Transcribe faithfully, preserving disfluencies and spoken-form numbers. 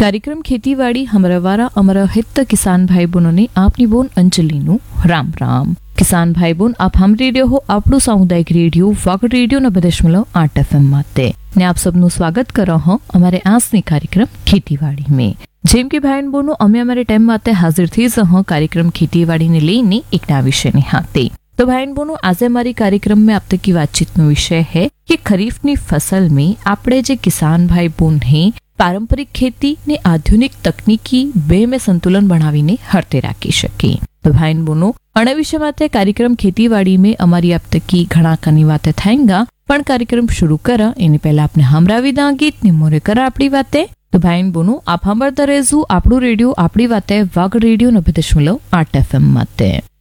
कार्यक्रम खेतीवाड़ी हमारा वारा हमारा हित किसान भाई बहनों ने आपनी बोन अंजलि नु राम राम। किसान भाई बहन आप हम रेडियो हो આપણું સામુદાયિક રેડિયો વાગડ રેડિયો ના દશમલવ આઠ એફએમ માતે ને આપ સબનું સ્વાગત કરો હો અમારે આજની કાર્યક્રમ ખેતીવાડી में। જેમ કે ભાઈ બહેનો અમે અમારે ટાઈમ માતે હાજર થઈ જહ કાર્યક્રમ ખેતીવાડીને લઈને એક નવા વિષયની હાથે। तो भाई बहनों आज हमारी कार्यक्रम में अब तक की बातचीत नो विषय है कि खरीफ ની फसल में આપણે જે કિસાન ભાઈ બહેન હે पारंपरिक खेती ने आधुनिक तकनीकी बे में संतुलन बनावीने हरते राखी शके। तो भाई बहनों अणे विषय माटे कार्यक्रम खेतीवाड़ी में अमारी अब तक की घणा कनी वाते थाएंगा पण कार्यक्रम शुरू करा एनी पहला आपने हमरावी दा गीत ने मोरे करा आपड़ी वाते। तो भाई बहनों आप सांभळता रहेजो आपणो रेडियो आपड़ी वाते वागड रेडियो नब्बे दशमलव आठ एफएम माटे।